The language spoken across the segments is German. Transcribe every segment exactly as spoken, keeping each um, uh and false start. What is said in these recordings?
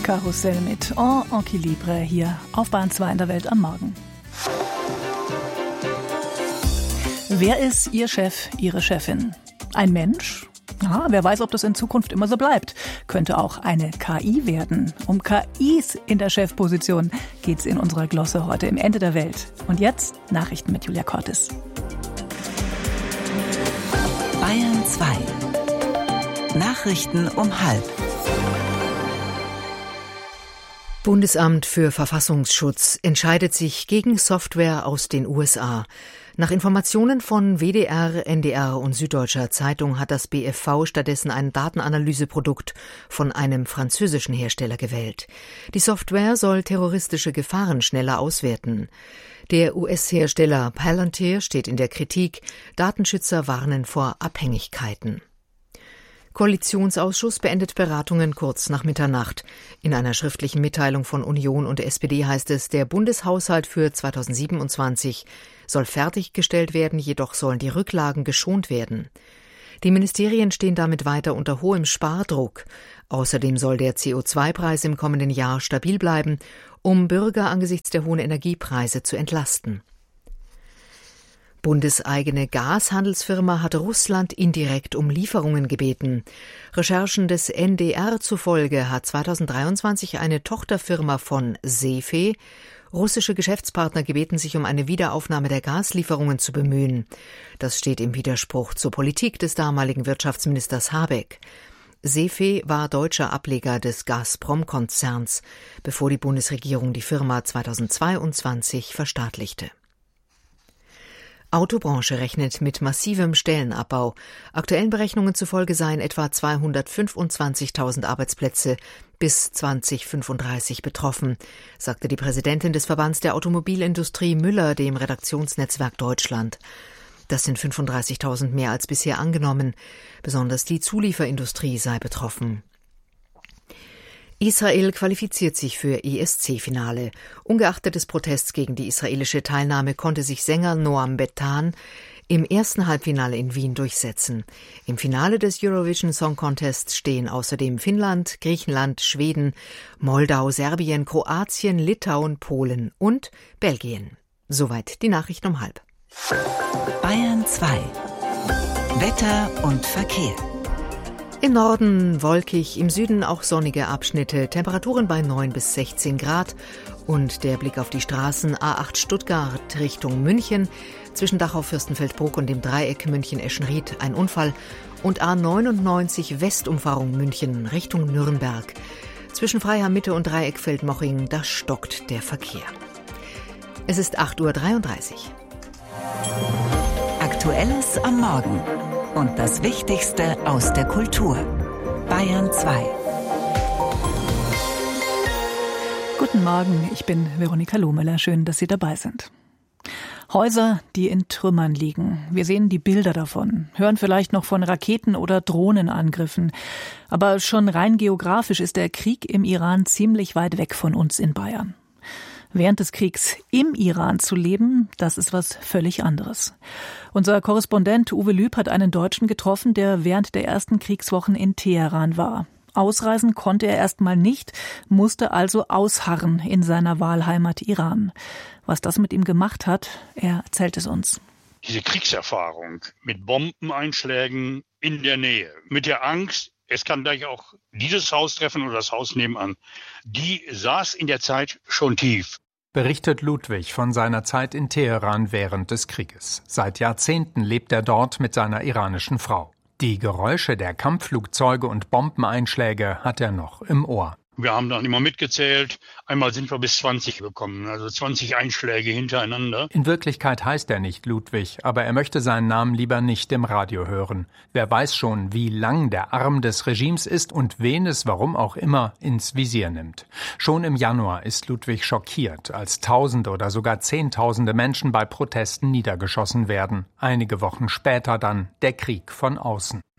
Karussell mit En Equilibre hier auf Bahn zwei in der Welt am Morgen. Wer ist Ihr Chef, Ihre Chefin? Ein Mensch? Ja, wer weiß, ob das in Zukunft immer so bleibt. Könnte auch eine K I werden. Um K Is in der Chefposition geht's in unserer Glosse heute im Ende der Welt. Und jetzt Nachrichten mit Julia Cortes. Bayern zwei. Nachrichten um halb. Bundesamt für Verfassungsschutz entscheidet sich gegen Software aus den U S A. Nach Informationen von W D R, N D R und Süddeutscher Zeitung hat das B F V stattdessen ein Datenanalyseprodukt von einem französischen Hersteller gewählt. Die Software soll terroristische Gefahren schneller auswerten. Der U S-Hersteller Palantir steht in der Kritik. Datenschützer warnen vor Abhängigkeiten. Koalitionsausschuss beendet Beratungen kurz nach Mitternacht. In einer schriftlichen Mitteilung von Union und S P D heißt es, der Bundeshaushalt für zweitausendsiebenundzwanzig soll fertiggestellt werden, jedoch sollen die Rücklagen geschont werden. Die Ministerien stehen damit weiter unter hohem Spardruck. Außerdem soll der C O zwei Preis im kommenden Jahr stabil bleiben, um Bürger angesichts der hohen Energiepreise zu entlasten. Bundeseigene Gashandelsfirma hat Russland indirekt um Lieferungen gebeten. Recherchen des N D R zufolge hat zweitausenddreiundzwanzig eine Tochterfirma von Sefe russische Geschäftspartner gebeten, sich um eine Wiederaufnahme der Gaslieferungen zu bemühen. Das steht im Widerspruch zur Politik des damaligen Wirtschaftsministers Habeck. Sefe war deutscher Ableger des Gazprom-Konzerns, bevor die Bundesregierung die Firma zweitausendzweiundzwanzig verstaatlichte. Autobranche rechnet mit massivem Stellenabbau. Aktuellen Berechnungen zufolge seien etwa zweihundertfünfundzwanzigtausend Arbeitsplätze bis zweitausendfünfunddreißig betroffen, sagte die Präsidentin des Verbands der Automobilindustrie Müller dem Redaktionsnetzwerk Deutschland. Das sind fünfunddreißigtausend mehr als bisher angenommen. Besonders die Zulieferindustrie sei betroffen. Israel qualifiziert sich für E S C-Finale. Ungeachtet des Protests gegen die israelische Teilnahme konnte sich Sänger Noam Betan im ersten Halbfinale in Wien durchsetzen. Im Finale des Eurovision Song Contest stehen außerdem Finnland, Griechenland, Schweden, Moldau, Serbien, Kroatien, Litauen, Polen und Belgien. Soweit die Nachrichten um halb. Bayern zwei. Wetter und Verkehr. Im Norden wolkig, im Süden auch sonnige Abschnitte, Temperaturen bei neun bis sechzehn Grad und der Blick auf die Straßen A acht Stuttgart Richtung München, zwischen Dachau-Fürstenfeldbruck und dem Dreieck München-Eschenried ein Unfall und A neunundneunzig Westumfahrung München Richtung Nürnberg. Zwischen Freiham Mitte und Dreieck Feldmoching, da stockt der Verkehr. Es ist acht Uhr dreiunddreißig. Aktuelles am Morgen. Und das Wichtigste aus der Kultur. Bayern zwei. Guten Morgen, ich bin Veronika Lohmüller. Schön, dass Sie dabei sind. Häuser, die in Trümmern liegen. Wir sehen die Bilder davon, hören vielleicht noch von Raketen- oder Drohnenangriffen. Aber schon rein geografisch ist der Krieg im Iran ziemlich weit weg von uns in Bayern. Während des Kriegs im Iran zu leben, das ist was völlig anderes. Unser Korrespondent Uwe Lüb hat einen Deutschen getroffen, der während der ersten Kriegswochen in Teheran war. Ausreisen konnte er erstmal nicht, musste also ausharren in seiner Wahlheimat Iran. Was das mit ihm gemacht hat, er erzählt es uns. Diese Kriegserfahrung mit Bombeneinschlägen in der Nähe, mit der Angst, es kann gleich auch dieses Haus treffen oder das Haus nebenan, die saß in der Zeit schon tief. Berichtet Ludwig von seiner Zeit in Teheran während des Krieges. Seit Jahrzehnten lebt er dort mit seiner iranischen Frau. Die Geräusche der Kampfflugzeuge und Bombeneinschläge hat er noch im Ohr. Wir haben dann immer mitgezählt. Einmal sind wir bis zwanzig gekommen, also zwanzig Einschläge hintereinander. In Wirklichkeit heißt er nicht Ludwig, aber er möchte seinen Namen lieber nicht im Radio hören. Wer weiß schon, wie lang der Arm des Regimes ist und wen es, warum auch immer, ins Visier nimmt. Schon im Januar ist Ludwig schockiert, als Tausende oder sogar Zehntausende Menschen bei Protesten niedergeschossen werden. Einige Wochen später dann der Krieg von außen.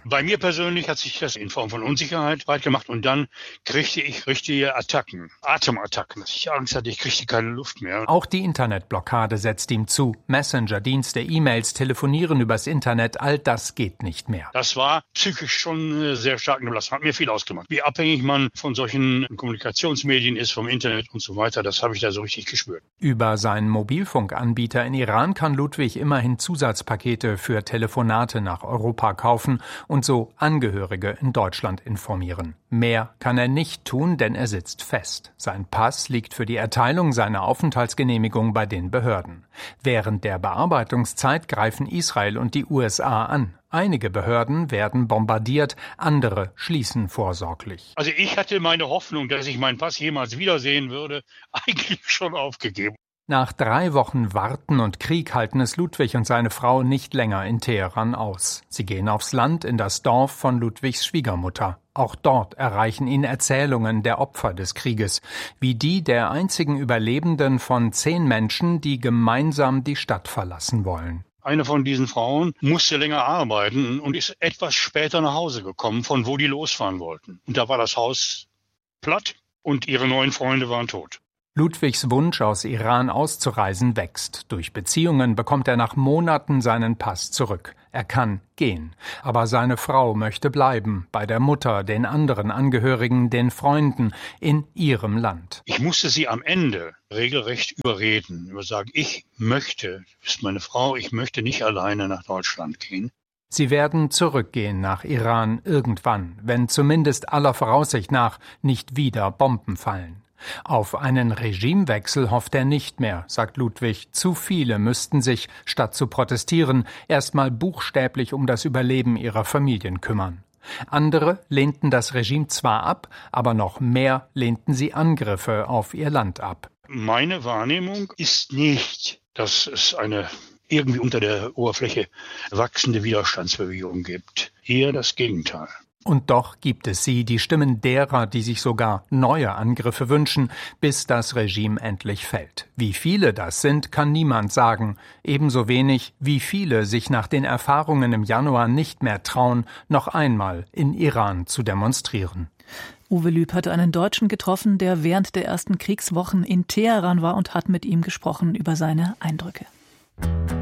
Bei mir persönlich hat sich das in Form von Unsicherheit breit gemacht und dann kriegte ich richtige Attacken, Atemattacken, dass ich Angst hatte, ich kriegte keine Luft mehr. Auch die Internetblockade setzt ihm zu. Messenger-Dienste, E-Mails, Telefonieren übers Internet, all das geht nicht mehr. Das war psychisch schon sehr stark belastet, hat mir viel ausgemacht. Wie abhängig man von solchen Kommunikationsmedien ist, vom Internet und so weiter, das habe ich da so richtig gespürt. Über seinen Mobilfunkanbieter in Iran kann Ludwig immerhin Zusatzpakete für Telefonate nach Europa kaufen und so Angehörige in Deutschland informieren. Mehr kann er nicht tun, denn er sitzt fest. Sein Pass liegt für die Erteilung seiner Aufenthaltsgenehmigung bei den Behörden. Während der Bearbeitungszeit greifen Israel und die U S A an. Einige Behörden werden bombardiert, andere schließen vorsorglich. Also ich hatte meine Hoffnung, dass ich meinen Pass jemals wiedersehen würde, eigentlich schon aufgegeben. Nach drei Wochen Warten und Krieg halten es Ludwig und seine Frau nicht länger in Teheran aus. Sie gehen aufs Land in das Dorf von Ludwigs Schwiegermutter. Auch dort erreichen ihn Erzählungen der Opfer des Krieges, wie die der einzigen Überlebenden von zehn Menschen, die gemeinsam die Stadt verlassen wollen. Eine von diesen Frauen musste länger arbeiten und ist etwas später nach Hause gekommen, von wo die losfahren wollten. Und da war das Haus platt und ihre neuen Freunde waren tot. Ludwigs Wunsch, aus Iran auszureisen, wächst. Durch Beziehungen bekommt er nach Monaten seinen Pass zurück. Er kann gehen. Aber seine Frau möchte bleiben, bei der Mutter, den anderen Angehörigen, den Freunden, in ihrem Land. Ich musste sie am Ende regelrecht überreden, über sagen, ich möchte, du bist meine Frau, ich möchte nicht alleine nach Deutschland gehen. Sie werden zurückgehen nach Iran irgendwann, wenn zumindest aller Voraussicht nach nicht wieder Bomben fallen. Auf einen Regimewechsel hofft er nicht mehr, sagt Ludwig. Zu viele müssten sich, statt zu protestieren, erstmal buchstäblich um das Überleben ihrer Familien kümmern. Andere lehnten das Regime zwar ab, aber noch mehr lehnten sie Angriffe auf ihr Land ab. Meine Wahrnehmung ist nicht, dass es eine irgendwie unter der Oberfläche wachsende Widerstandsbewegung gibt. Eher das Gegenteil. Und doch gibt es sie, die Stimmen derer, die sich sogar neue Angriffe wünschen, bis das Regime endlich fällt. Wie viele das sind, kann niemand sagen. Ebenso wenig, wie viele sich nach den Erfahrungen im Januar nicht mehr trauen, noch einmal in Iran zu demonstrieren. Uwe Lüb hatte einen Deutschen getroffen, der während der ersten Kriegswochen in Teheran war und hat mit ihm gesprochen über seine Eindrücke.